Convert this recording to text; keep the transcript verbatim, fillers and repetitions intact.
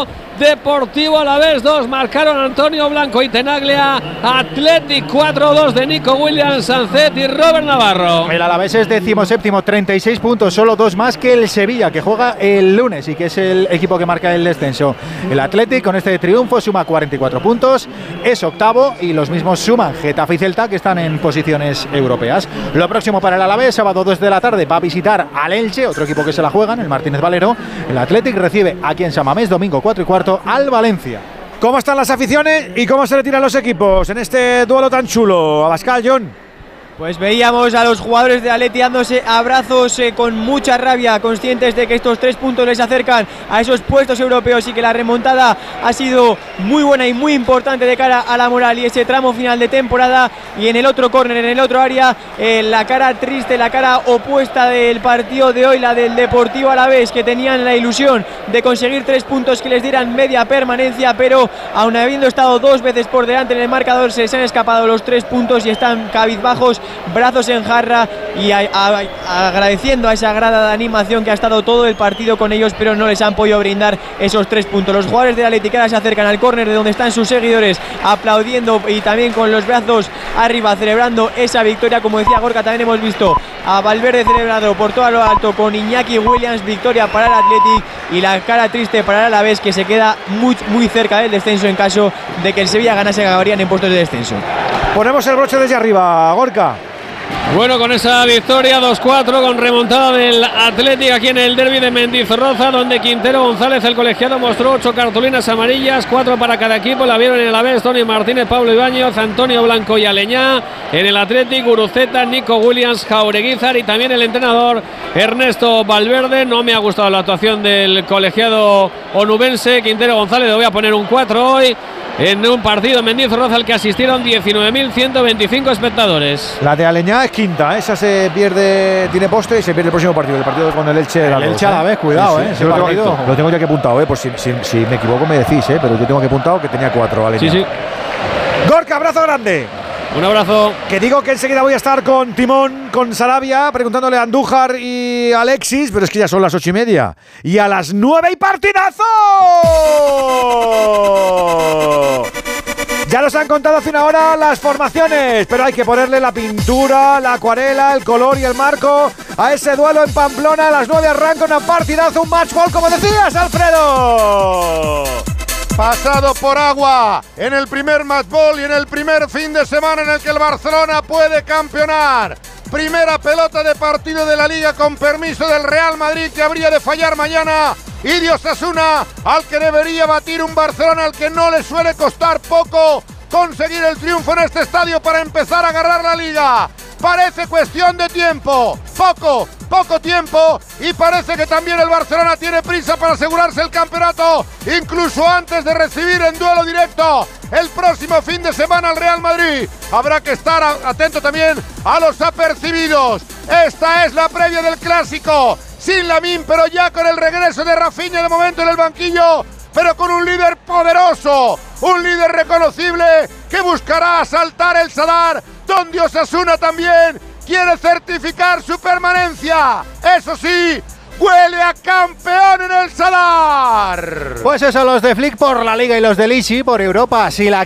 cero, Deportivo Alavés dos, marcaron Antonio Blanco y Tenaglia. Athletic cuatro dos de Nico Williams, Sancet y Robert Navarro. El Alavés es decimoséptimo, treinta y seis puntos, solo dos más que el Sevilla, que juega el lunes y que es el equipo que marca el descenso. El Athletic con este triunfo suma cuarenta y cuatro puntos, es octavo, y los mismos suman Getafe y Celta, que están en posiciones europeas. Lo próximo para el Alavés, sábado dos de la tarde, va a visitar al Elche, otro equipo que se la juegan, el Martínez Valero. El Athletic recibe aquí en San Mamés, domingo cuatro y cuarto, al Valencia. ¿Cómo están las aficiones y cómo se le tiran los equipos en este duelo tan chulo? Abascal, John. Pues veíamos a los jugadores de Atleti dándose abrazos eh, con mucha rabia, conscientes de que estos tres puntos les acercan a esos puestos europeos y que la remontada ha sido muy buena y muy importante de cara a la moral y ese tramo final de temporada. Y en el otro córner, en el otro área, eh, la cara triste, la cara opuesta del partido de hoy, la del Deportivo Alavés, que tenían la ilusión de conseguir tres puntos que les dieran media permanencia, pero aun habiendo estado dos veces por delante en el marcador, se les han escapado los tres puntos y están cabizbajos, brazos en jarra y a, a, agradeciendo a esa grada de animación que ha estado todo el partido con ellos, pero no les han podido brindar esos tres puntos. Los jugadores de la Athletic ahora se acercan al córner de donde están sus seguidores, aplaudiendo y también con los brazos arriba, celebrando esa victoria. Como decía Gorka, también hemos visto a Valverde celebrado por todo lo alto con Iñaki Williams, victoria para el Athletic, y la cara triste para el Alavés, que se queda muy, muy cerca del descenso. En caso de que el Sevilla ganase, acabarían en puestos de descenso. Ponemos el broche desde arriba, Gorka. Bueno, con esa victoria dos cuatro, con remontada del Athletic aquí en el derbi de Mendizorroza, donde Quintero González, el colegiado, mostró ocho cartulinas amarillas, cuatro para cada equipo. La vieron en el Alavés Tony Martínez, Pablo Ibáñez, Antonio Blanco y Aleñá. En el Athletic, Guruceta, Nico Williams, Jaureguizar y también el entrenador Ernesto Valverde. No me ha gustado la actuación del colegiado onubense Quintero González, le voy a poner un cuatro hoy, en un partido en Mendizorroza al que asistieron diecinueve mil ciento veinticinco espectadores. La de Aleñá es quinta, esa se pierde, tiene postre y se pierde el próximo partido, el partido con el Elche. El Elche a la vez, cuidado, sí, sí, eh. Ese lo, tengo, lo tengo ya que apuntado, eh, por si, si, si me equivoco me decís, eh, pero yo tengo que apuntado que tenía cuatro, Aleñá. Sí, sí. Gorka, abrazo grande. Un abrazo. Que digo que enseguida voy a estar con Timón, con Sarabia, preguntándole a Andújar y Alexis, pero es que ya son las ocho y media. Y a las nueve y partidazo. Ya nos han contado hace una hora las formaciones, pero hay que ponerle la pintura, la acuarela, el color y el marco a ese duelo en Pamplona. A las nueve arranca una partidazo, un match ball, como decías, Alfredo. Pasado por agua en el primer match ball y en el primer fin de semana en el que el Barcelona puede campeonar. Primera pelota de partido de la Liga con permiso del Real Madrid, que habría de fallar mañana, y de Osasuna, al que debería batir un Barcelona al que no le suele costar poco conseguir el triunfo en este estadio para empezar a agarrar la Liga. Parece cuestión de tiempo, poco, poco tiempo, y parece que también el Barcelona tiene prisa para asegurarse el campeonato, incluso antes de recibir en duelo directo el próximo fin de semana al Real Madrid. Habrá que estar atento también a los apercibidos. Esta es la previa del Clásico, sin Lamine, pero ya con el regreso de Rafinha de momento en el banquillo, pero con un líder poderoso, un líder reconocible que buscará asaltar el Sadar, donde Osasuna también quiere certificar su permanencia. Eso sí, huele a campeón en el Sadar. Pues eso, los de Flick por la Liga y los de Lisi por Europa. Si la